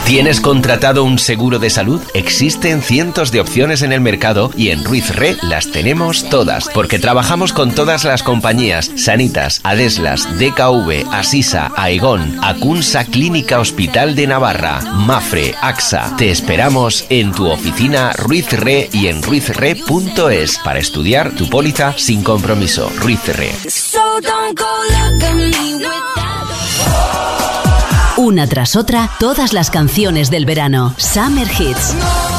¿Tienes contratado un seguro de salud? Existen cientos de opciones en el mercado y en Ruiz Re las tenemos todas, porque trabajamos con todas las compañías: Sanitas, Adeslas, DKV, Asisa, Aegon, Acunsa Clínica Hospital de Navarra, Mafre, AXA. Te esperamos en tu oficina Ruiz Re y en ruizre.es para estudiar tu póliza sin compromiso. Ruiz Re. Una tras otra, todas las canciones del verano. Summer Hits.